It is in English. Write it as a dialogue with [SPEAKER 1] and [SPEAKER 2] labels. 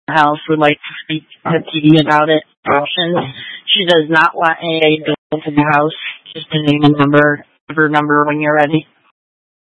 [SPEAKER 1] house would like to speak to TD about it. Options. She does not want AA built in the house. Just the name and number of her number when you're ready.